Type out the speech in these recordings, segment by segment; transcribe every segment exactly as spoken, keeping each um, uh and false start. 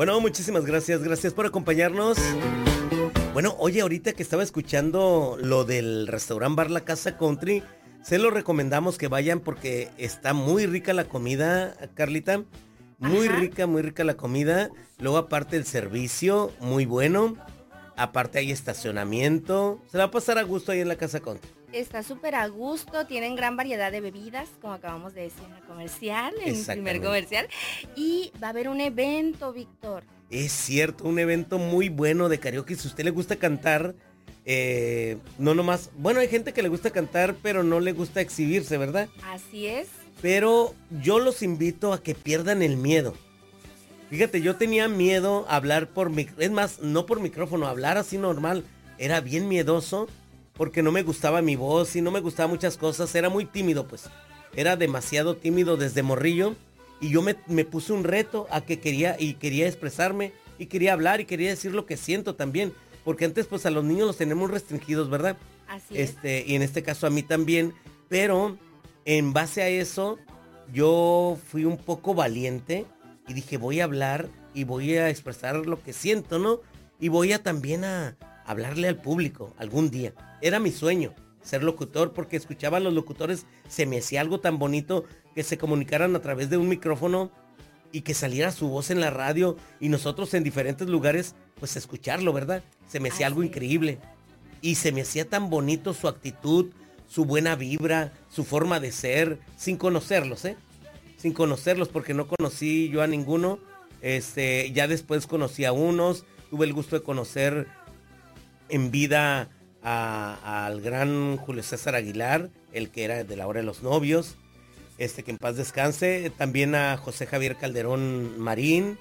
Bueno, muchísimas gracias, gracias por acompañarnos. Bueno, oye, ahorita que estaba escuchando lo del restaurant bar La Casa Country, se lo recomendamos que vayan porque está muy rica la comida, Carlita. Muy Ajá. rica, muy rica la comida. Luego aparte el servicio, muy bueno. Aparte hay estacionamiento. Se la va a pasar a gusto ahí en La Casa Country. Está súper a gusto, tienen gran variedad de bebidas, como acabamos de decir en el comercial, en el primer comercial. Y va a haber un evento, Víctor. Es cierto, un evento muy bueno de karaoke. Si a usted le gusta cantar, eh, no nomás... Bueno, hay gente que le gusta cantar, pero no le gusta exhibirse, ¿verdad? Así es. Pero yo los invito a que pierdan el miedo. Fíjate, yo tenía miedo a hablar por... mic- Es más, no por micrófono, hablar así normal. Era bien miedoso porque no me gustaba mi voz y no me gustaban muchas cosas. Era muy tímido, pues. Era demasiado tímido desde morrillo. Y yo me, me puse un reto a que quería y quería expresarme y quería hablar y quería decir lo que siento también. Porque antes, pues a los niños los tenemos restringidos, ¿verdad? Así es. Este, y en este caso a mí también. Pero en base a eso, yo fui un poco valiente y dije, voy a hablar y voy a expresar lo que siento, ¿no? Y voy a también a hablarle al público algún día. Era mi sueño, ser locutor, porque escuchaba a los locutores, se me hacía algo tan bonito que se comunicaran a través de un micrófono y que saliera su voz en la radio y nosotros en diferentes lugares, pues escucharlo, ¿verdad? Se me hacía algo Así es. increíble. Y se me hacía tan bonito su actitud, su buena vibra, su forma de ser, sin conocerlos, ¿eh? Sin conocerlos, porque no conocí yo a ninguno. Este, ya después conocí a unos, tuve el gusto de conocer en vida a- al gran Julio César Aguilar, el que era de la hora de los novios, este, que en paz descanse. También a José Javier Calderón Marín,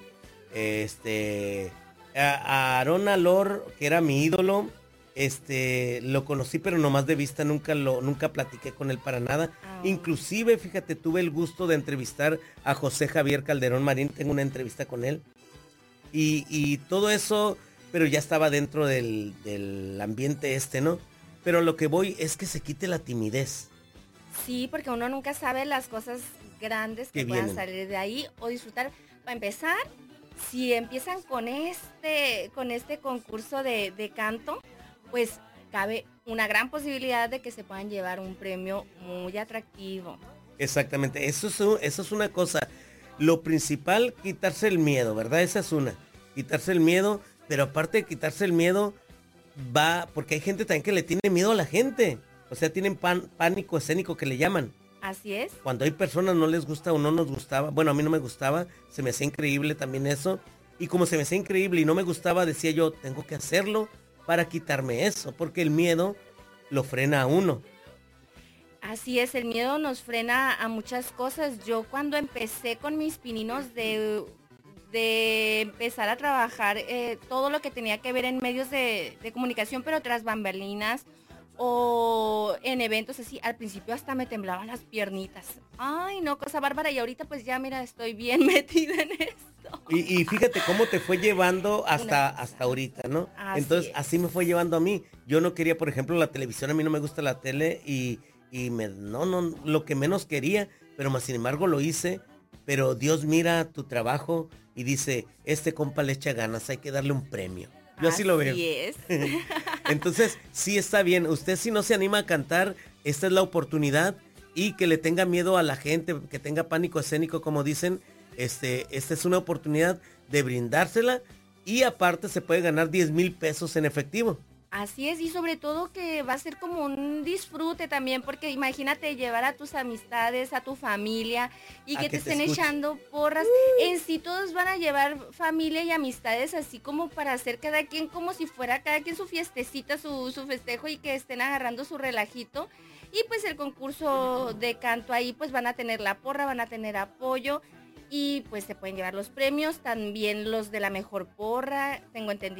este, a, a Aarón Alor, que era mi ídolo. Este, lo conocí, pero nomás de vista, nunca lo, nunca platiqué con él para nada. Ah, Inclusive, fíjate, tuve el gusto de entrevistar a José Javier Calderón Marín, tengo una entrevista con él. Y, y todo eso, pero ya estaba dentro del, del ambiente este, ¿no? Pero lo que voy es que se quite la timidez. sí, porque uno nunca sabe las cosas grandes que Que puedan vienen. salir de ahí o disfrutar. Para empezar, si empiezan con este, con este concurso de, de canto, pues cabe una gran posibilidad de que se puedan llevar un premio muy atractivo. Exactamente, eso es, un- eso es una cosa. Lo principal, quitarse el miedo, ¿verdad? Esa es una. Quitarse el miedo, pero aparte de quitarse el miedo, va, porque hay gente también que le tiene miedo a la gente. O sea, tienen pan- pánico escénico que le llaman. Así es. Cuando hay personas no les gusta o no nos gustaba, bueno, a mí no me gustaba, se me hacía increíble también eso. Y como se me hacía increíble y no me gustaba, decía yo, tengo que hacerlo para quitarme eso, porque el miedo lo frena a uno. Así es, el miedo nos frena a muchas cosas. Yo cuando empecé con mis pininos de, de empezar a trabajar eh, todo lo que tenía que ver en medios de, de comunicación, pero tras bambalinas o en eventos así, al principio hasta me temblaban las piernitas. Ay, no, cosa bárbara. Y ahorita pues ya, mira, estoy bien metida en esto. Y, y fíjate cómo te fue llevando hasta, Una cosa. hasta ahorita, ¿no? Así Entonces, es. así me fue llevando a mí. Yo no quería, por ejemplo, la televisión, a mí no me gusta la tele y, y me, no, no, lo que menos quería, pero más sin embargo lo hice. Pero Dios mira tu trabajo y dice, este compa le echa ganas, hay que darle un premio. Yo así lo veo. Así es. Entonces, sí está bien. Usted si no se anima a cantar, esta es la oportunidad. Y que le tenga miedo a la gente, que tenga pánico escénico, como dicen, este, esta es una oportunidad de brindársela. Y aparte se puede ganar diez mil pesos en efectivo. Así es, y sobre todo que va a ser como un disfrute también, porque imagínate llevar a tus amistades, a tu familia, y A que, que te te estén escuche. echando porras. En sí todos van a llevar familia y amistades así como para hacer cada quien como si fuera cada quien su fiestecita, su, su festejo y que estén agarrando su relajito. Y pues el concurso de canto ahí pues van a tener la porra, van a tener apoyo y pues se pueden llevar los premios, también los de la mejor porra, tengo entendido.